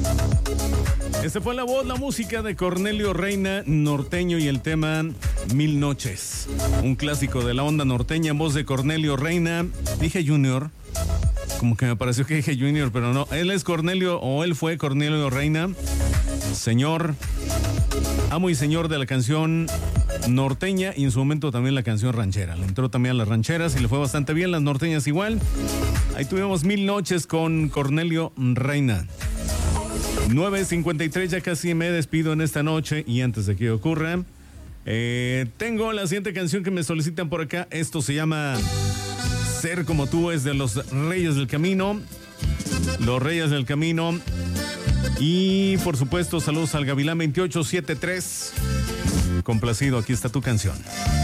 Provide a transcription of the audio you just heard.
Este fue la voz, la música de Cornelio Reina, norteño, y el tema Mil Noches. Un clásico de la onda norteña en voz de Cornelio Reina. Dije Junior, como que me pareció que dije Junior, pero no. Él es Cornelio, o él fue Cornelio Reina, señor, amo y señor de la canción norteña, y en su momento también la canción ranchera. Le entró también a las rancheras y le fue bastante bien, las norteñas igual. Ahí tuvimos Mil Noches con Cornelio Reina. 9:53, ya casi me despido en esta noche, y antes de que ocurra, tengo la siguiente canción que me solicitan por acá. Esto se llama Ser Como Tú, es de los Reyes del Camino. Los Reyes del Camino. Y por supuesto, saludos al Gavilán 2873. Complacido, aquí está tu canción.